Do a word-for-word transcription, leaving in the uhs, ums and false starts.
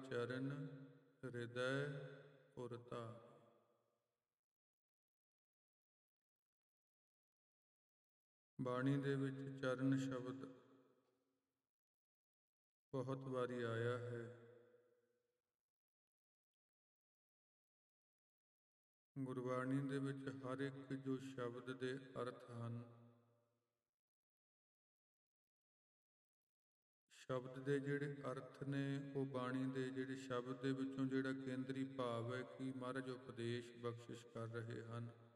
ਚਰਨ ਹਿਰਦੈ ਪੁਰਤਾ। ਬਾਣੀ ਦੇ ਵਿੱਚ ਚਰਨ ਸ਼ਬਦ ਬਹੁਤ ਵਾਰੀ ਆਇਆ ਹੈ। ਗੁਰਬਾਣੀ ਦੇ ਵਿੱਚ ਹਰ ਇੱਕ ਜੋ ਸ਼ਬਦ ਦੇ ਅਰਥ ਹਨ, ਸ਼ਬਦ ਦੇ ਜਿਹੜੇ ਅਰਥ ਨੇ, ਉਹ ਬਾਣੀ ਦੇ ਜਿਹੜੇ ਸ਼ਬਦ ਦੇ ਵਿੱਚੋਂ ਜਿਹੜਾ ਕੇਂਦਰੀ ਭਾਵ ਹੈ ਕਿ ਮਹਾਰਾਜ ਉਪਦੇਸ਼ ਬਖਸ਼ਿਸ਼ ਕਰ ਰਹੇ ਹਨ,